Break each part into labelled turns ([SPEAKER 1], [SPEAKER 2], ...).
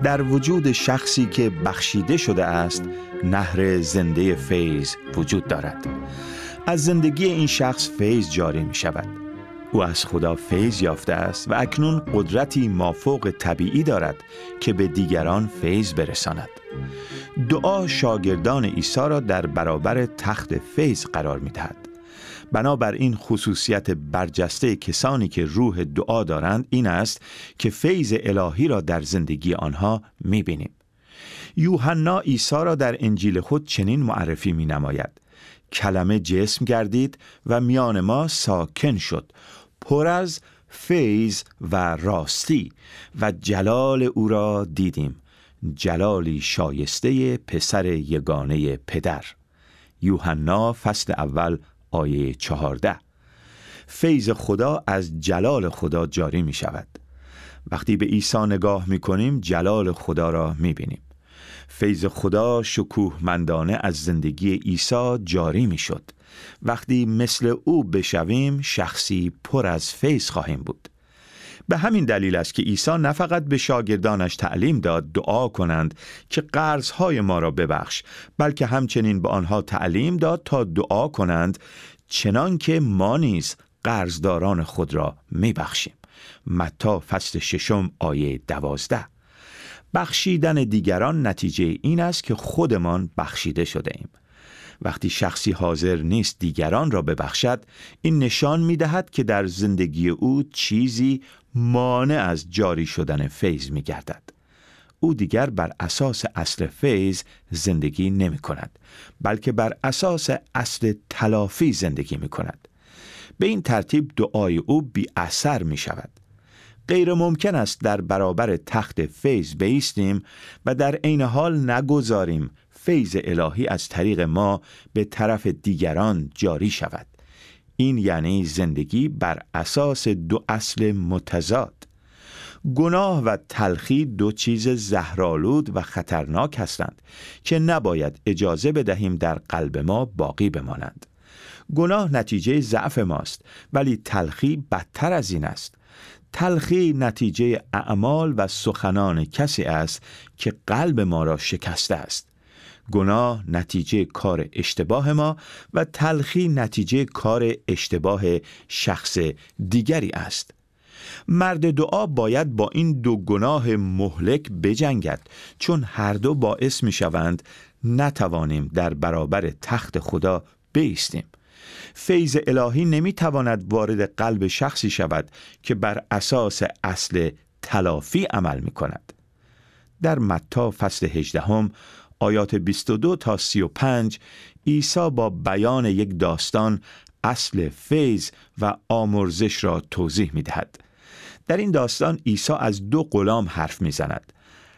[SPEAKER 1] در وجود شخصی که بخشیده شده است نهر زنده فیض وجود دارد. از زندگی این شخص فیض جاری می شود. او از خدا فیض یافته است و اکنون قدرتی مافوق طبیعی دارد که به دیگران فیض برساند. دعا شاگردان عیسی را در برابر تخت فیض قرار می دهد. بنابراین خصوصیت برجسته کسانی که روح دعا دارند این است که فیض الهی را در زندگی آنها می بینیم. یوحنا عیسی را در انجیل خود چنین معرفی می نماید: کلمه جسم گردید و میان ما ساکن شد، پر از فیض و راستی و جلال او را دیدیم، جلالی شایسته پسر یگانه پدر. یوحنا فصل اول آیه 14. فیض خدا از جلال خدا جاری می شود. وقتی به عیسی نگاه می کنیم جلال خدا را می بینیم. فیض خدا شکوهمندانه از زندگی عیسی جاری می شد. وقتی مثل او بشویم شخصی پر از فیض خواهیم بود. به همین دلیل است که عیسی نه فقط به شاگردانش تعلیم داد دعا کنند که قرضهای ما را ببخش، بلکه همچنین به آنها تعلیم داد تا دعا کنند چنان که ما نیز قرضداران خود را میبخشیم. متی فصل 6 آیه 12. بخشیدن دیگران نتیجه این است که خودمان بخشیده شده ایم. وقتی شخصی حاضر نیست دیگران را ببخشد، این نشان می‌دهد که در زندگی او چیزی مانع از جاری شدن فیض می‌گردد. او دیگر بر اساس اصل فیض زندگی نمی‌کند، بلکه بر اساس اصل تلافی زندگی می‌کند. به این ترتیب دعای او بی اثر می‌شود. غیر ممکن است در برابر تخت فیض بایستیم و در عین حال نگذاریم فیض الهی از طریق ما به طرف دیگران جاری شود. این یعنی زندگی بر اساس دو اصل متضاد. گناه و تلخی دو چیز زهرآلود و خطرناک هستند که نباید اجازه بدهیم در قلب ما باقی بمانند. گناه نتیجه ضعف ماست، ولی تلخی بدتر از این است. تلخی نتیجه اعمال و سخنان کسی است که قلب ما را شکسته است. گناه نتیجه کار اشتباه ما و تلخی نتیجه کار اشتباه شخص دیگری است. مرد دعا باید با این دو گناه مهلک بجنگد، چون هر دو باعث می شوند نتوانیم در برابر تخت خدا بایستیم. فیض الهی نمی تواند وارد قلب شخصی شود که بر اساس اصل تلافی عمل می کند. در متی فصل 18 آیات 22 تا 35 عیسی با بیان یک داستان اصل فیض و آمرزش را توضیح می دهد. در این داستان عیسی از دو غلام حرف می زند.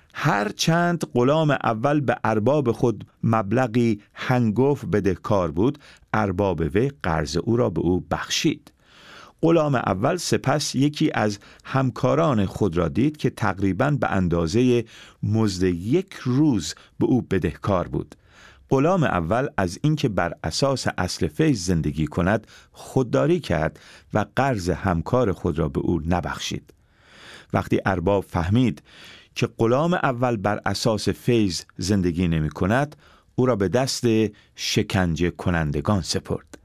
[SPEAKER 1] هر چند غلام اول به ارباب خود مبلغی هنگفت بدهکار بود، ارباب وی قرض او را به او بخشید. غلام اول سپس یکی از همکاران خود را دید که تقریباً به اندازه مزد یک روز به او بدهکار بود. غلام اول از اینکه بر اساس اصل فیض زندگی کند خودداری کرد و قرض همکار خود را به او نبخشید. وقتی ارباب فهمید که غلام اول بر اساس فیض زندگی نمی کند، او را به دست شکنجه کنندگان سپرد.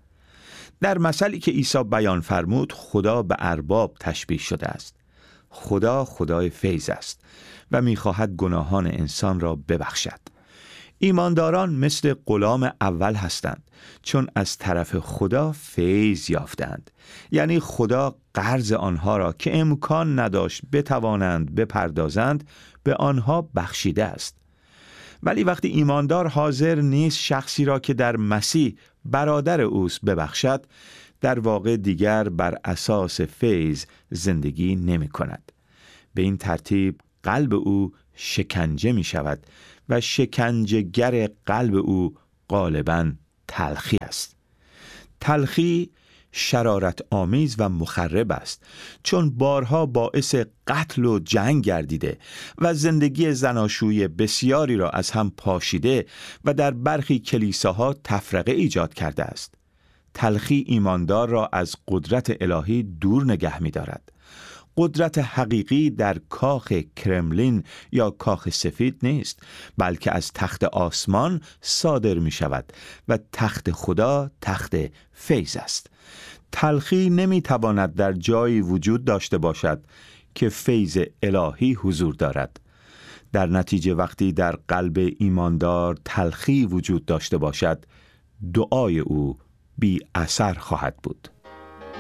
[SPEAKER 1] در مثلی که عیسی بیان فرمود خدا به ارباب تشبیه شده است. خدا خدای فیض است و می‌خواهد گناهان انسان را ببخشد. ایمانداران مثل غلام اول هستند، چون از طرف خدا فیض یافتند. یعنی خدا قرض آنها را که امکان نداشت بتوانند بپردازند به آنها بخشیده است. ولی وقتی ایماندار حاضر نیست شخصی را که در مسیح برادر اوست ببخشد، در واقع دیگر بر اساس فیض زندگی نمی کند. به این ترتیب قلب او شکنجه می شود و شکنجهگر قلب او غالباً تلخی است. تلخی شرارت آمیز و مخرب است، چون بارها باعث قتل و جنگ گردیده و زندگی زناشویی بسیاری را از هم پاشیده و در برخی کلیساها تفرقه ایجاد کرده است. تلخی ایماندار را از قدرت الهی دور نگه می دارد. قدرت حقیقی در کاخ کرملین یا کاخ سفید نیست، بلکه از تخت آسمان صادر می شود و تخت خدا تخت فیض است. تلخی نمی تواند در جایی وجود داشته باشد که فیض الهی حضور دارد. در نتیجه وقتی در قلب ایماندار تلخی وجود داشته باشد، دعای او بی اثر خواهد بود.